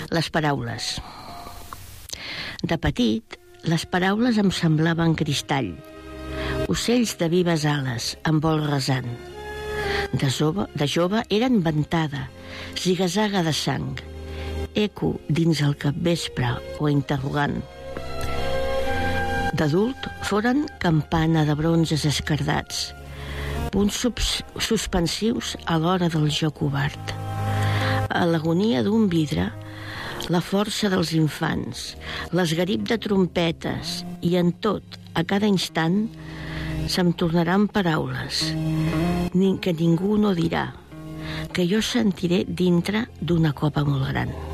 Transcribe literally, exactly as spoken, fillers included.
Les paraules. De petit, les paraules em semblaven cristall, ocells de vives ales, amb vol rasant. De jove, de jove eren ventada, zigazaga de sang, eco dins el capvespre o interrogant. D'adult foren campana de bronzes escardats, punts suspensius a l'hora del joc obert. A l'agonia d'un vidre, la força dels infants, l'esgarip de trompetes i en tot, a cada instant, se'm tornaran paraules, ni que ningú no dirà, que jo sentiré dintre d'una copa molt gran.